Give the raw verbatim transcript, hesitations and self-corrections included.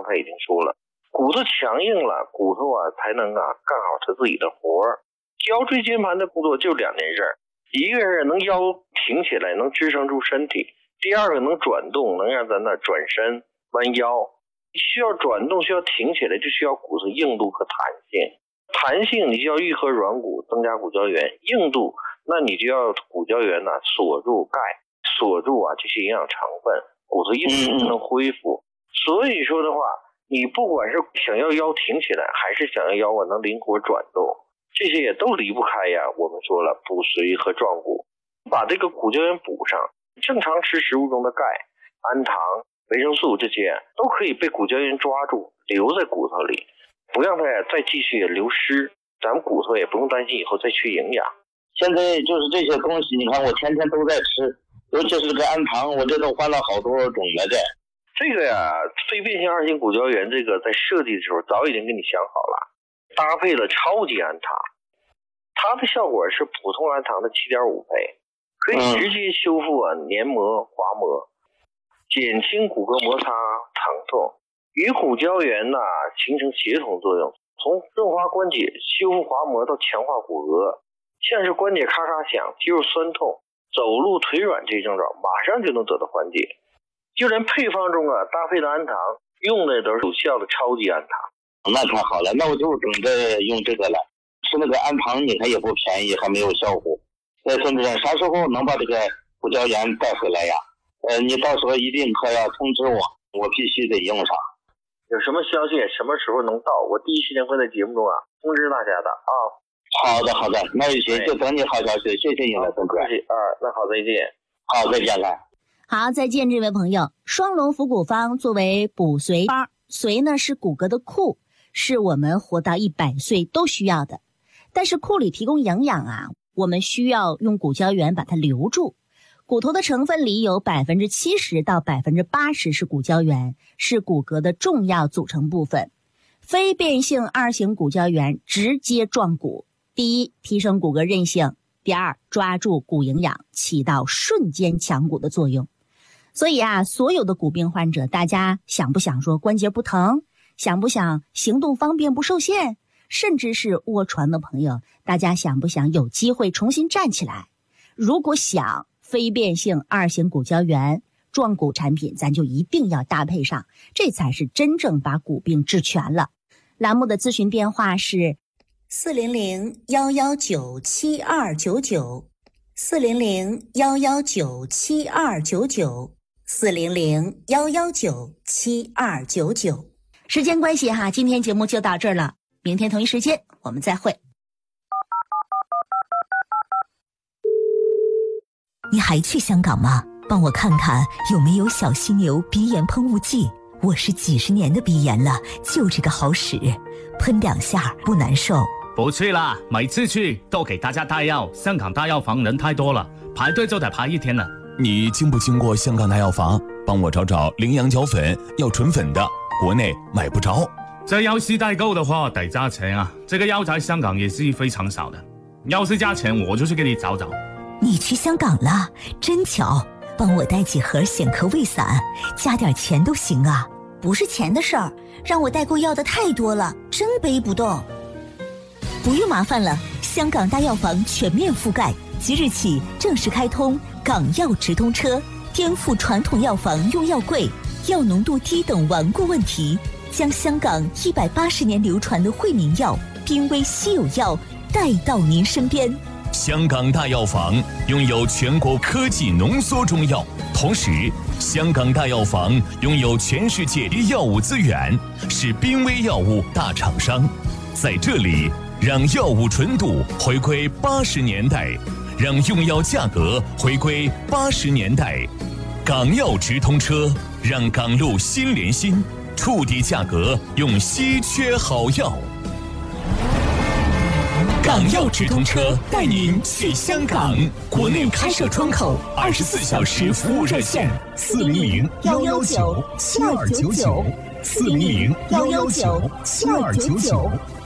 刚才已经说了，骨头强硬了，骨头啊才能啊干好他自己的活儿。腰椎间盘的工作就两件事，一个是能腰挺起来，能支撑住身体；第二个能转动，能让咱那转身弯腰。需要转动，需要挺起来，就需要骨头硬度和弹性。弹性你就要愈合软骨，增加骨胶原；硬度那你就要骨胶原呢、啊、锁住钙，锁住啊这些营养成分，骨头硬度才能恢复。所以说的话，你不管是想要腰挺起来，还是想要腰啊能灵活转动，这些也都离不开呀。我们说了，补髓和壮骨，把这个骨胶原补上。正常吃食物中的钙、氨糖、维生素这些都可以被骨胶原抓住，留在骨头里，不让它再继续流失，咱们骨头也不用担心以后再缺营养。 现在就是这些东西，你看我天天都在吃，尤其是这个氨糖，我这都换了好多种了的。 这个呀，非变性二型骨胶原这个在设计的时候早已经给你想好了，搭配了超级氨糖，它的效果是普通氨糖的 七点五 倍，可以直接修复啊黏膜滑膜，减轻骨骼摩擦疼痛，与骨胶原呐、啊、形成协同作用，从润滑关节、修复滑膜到强化骨骼，像是关节咔咔响、肌肉酸痛、走路腿软这些症状马上就能得到缓解。就连配方中啊搭配的氨糖用的都是有效的超级氨糖。 那太好了，那我就等着用这个了。吃那个氨糖你看也不便宜，还没有效果。呃，孙主任啥时候能把这个骨胶原带回来呀？呃，你到时候一定可要通知我，我必须得用上。 有什么消息什么时候能到，我第一时间会在节目中啊通知大家的啊。 好的好的，那就行，就等你好消息，谢谢你了，孙主任。 啊，那好，再见。 好，再见了。 好，再见，这位朋友。双龙服骨方作为补髓方，髓呢是骨骼的库，是我们活到一百岁都需要的。但是库里提供营养啊，我们需要用骨胶原把它留住。骨头的成分里有 百分之七十 到 百分之八十 是骨胶原，是骨骼的重要组成部分。非变性二型骨胶原直接壮骨，第一，提升骨骼韧性；第二，抓住骨营养，起到瞬间强骨的作用。所以啊，所有的骨病患者，大家想不想说关节不疼？想不想行动方便不受限？甚至是卧床的朋友，大家想不想有机会重新站起来？如果想，非变性二型骨胶原壮骨产品咱就一定要搭配上，这才是真正把骨病治全了。栏目的咨询电话是四零零一一九七二九九 四零零一一九七二九九四零零一一九七二九九。时间关系哈，今天节目就到这儿了，明天同一时间我们再会。 你还去香港吗？帮我看看有没有小犀牛鼻炎喷雾剂。我是几十年的鼻炎了，就这个好使，喷两下不难受。 不去啦，每次去都给大家带药，香港大药房人太多了，排队就得排一天了。 你经不经过香港大药房？帮我找找羚羊角粉，要纯粉的，国内买不着。 这要是代购的话得加钱啊，这个药在香港也是非常少的，要是加钱我就去给你找找。 你去香港了，真巧，帮我带几盒显科胃散，加点钱都行啊。 不是钱的事儿，让我代购要的太多了，真背不动。 不用麻烦了，香港大药房全面覆盖，即日起正式开通港药直通车，颠覆传统药房用药贵、药浓度低等顽固问题，将香港一百八十年流传的惠民药、濒危稀有药带到您身边。 香港大药房拥有全国科技浓缩中药，同时香港大药房拥有全世界的药物资源，是濒危药物大厂商。在这里，让药物纯度回归八十年代，让用药价格回归八十年代。港药直通车，让港路心连心，触底价格用稀缺好药。港药直通车带您去香港，国内开设窗口，二十四小时服务热线：四零零幺幺九七二九九，四零零幺幺九七二九九。